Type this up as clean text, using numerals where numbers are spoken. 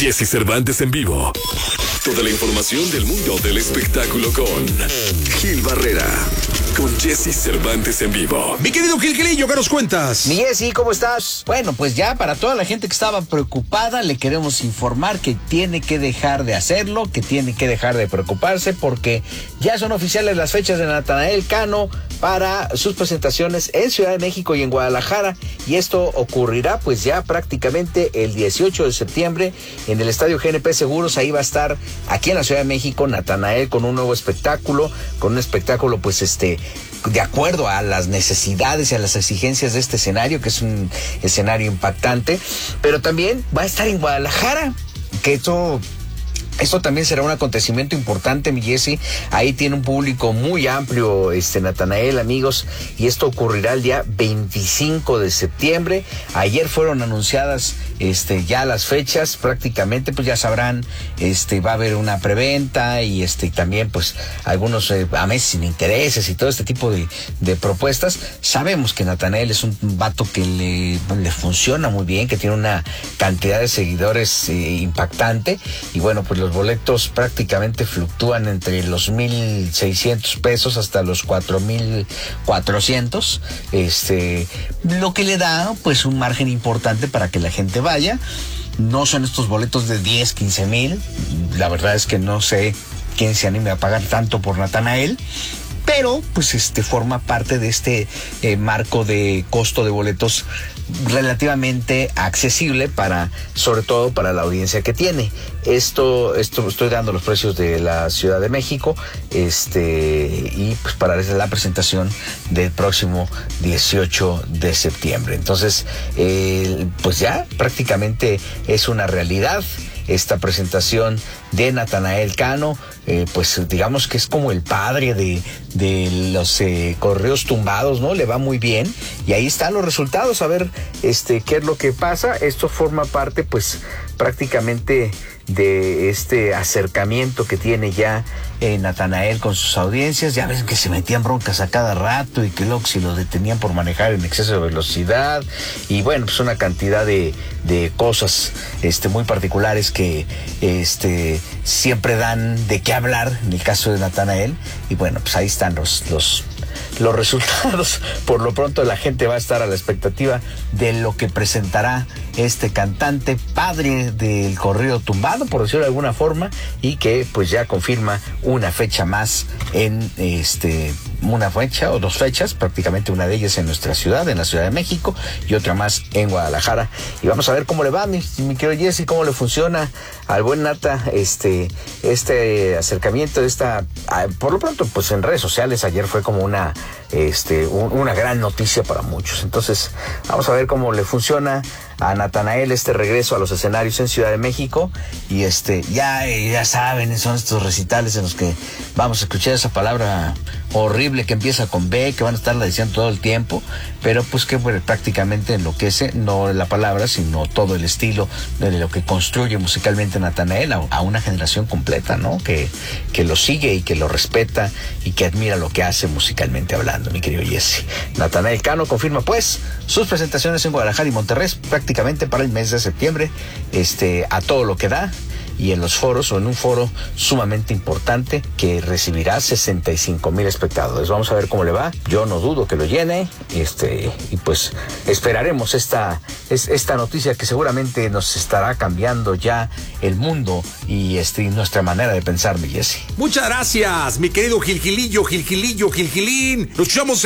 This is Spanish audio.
Jesse Cervantes en vivo. Toda la información del mundo del espectáculo con Gil Barrera. Con Jesse Cervantes en vivo. Mi querido Gilillo, ¿qué nos cuentas? Mi Jesse, ¿cómo estás? Bueno, pues ya para toda la gente que estaba preocupada, le queremos informar que tiene que dejar de hacerlo, que tiene que dejar de preocuparse, porque ya son oficiales las fechas de Natanael Cano para sus presentaciones en Ciudad de México y en Guadalajara, y esto ocurrirá pues ya prácticamente el 18 de septiembre en el Estadio GNP Seguros. Ahí va a estar aquí en la Ciudad de México Natanael con un nuevo espectáculo, pues de acuerdo a las necesidades y a las exigencias de este escenario, que es un escenario impactante, pero también va a estar en Guadalajara, que esto también será un acontecimiento importante, mi Jesse. Ahí tiene un público muy amplio, Natanael, amigos, y esto ocurrirá el día 25 de septiembre. Ayer fueron anunciadas ya las fechas, prácticamente pues ya sabrán, va a haber una preventa y también pues algunos a meses sin intereses y todo este tipo de propuestas. Sabemos que Natanael es un vato que le funciona muy bien, que tiene una cantidad de seguidores impactante, y bueno, pues los boletos prácticamente fluctúan entre los 1,600 pesos hasta los 4,400, lo que le da pues un margen importante para que la gente vaya. No son estos boletos de 10, 15 mil, la verdad es que no sé quién se anime a pagar tanto por Natanael, pero pues forma parte de este marco de costo de boletos relativamente accesible sobre todo para la audiencia que tiene. Esto estoy dando los precios de la Ciudad de México, y pues para la presentación del próximo 18 de septiembre. Entonces, pues ya prácticamente es una realidad esta presentación de Natanael Cano. Pues digamos que es como el padre de los correos tumbados, ¿no? Le va muy bien y ahí están los resultados. A ver qué es lo que pasa. Esto forma parte pues prácticamente de este acercamiento que tiene ya Natanael con sus audiencias. Ya ven que se metían broncas a cada rato y que luego si lo detenían por manejar en exceso de velocidad, y bueno, pues una cantidad de cosas muy particulares que siempre dan de qué hablar en el caso de Natanael. Y bueno, pues ahí están los resultados. Por lo pronto la gente va a estar a la expectativa de lo que presentará este cantante, padre del corrido tumbado, por decirlo de alguna forma, y que pues ya confirma una fecha más una fecha o dos fechas, prácticamente una de ellas en nuestra ciudad, en la Ciudad de México, y otra más en Guadalajara. Y vamos a ver cómo le va, mi querido Jesse, cómo le funciona al buen Nata este acercamiento por lo pronto pues en redes sociales. Ayer fue como una gran noticia para muchos. Entonces vamos a ver cómo le funciona a Natanael este regreso a los escenarios en Ciudad de México. Y ya saben, son estos recitales en los que vamos a escuchar esa palabra horrible que empieza con B, que van a estarla diciendo todo el tiempo, pero pues que prácticamente enloquece, no la palabra, sino todo el estilo de lo que construye musicalmente Natanael a una generación completa, ¿no? Que lo sigue y que lo respeta y que admira lo que hace musicalmente hablando, mi querido Jesse. Natanael Cano confirma pues sus presentaciones en Guadalajara y Monterrey prácticamente para el mes de septiembre, a todo lo que da, y en los foros, o en un foro sumamente importante que recibirá 65,000 espectadores. Vamos a ver cómo le va. Yo no dudo que lo llene, y pues esperaremos esta noticia que seguramente nos estará cambiando ya el mundo y nuestra manera de pensar, mi Jesse. Muchas gracias, mi querido Gilillo, Gilín. Nos escuchamos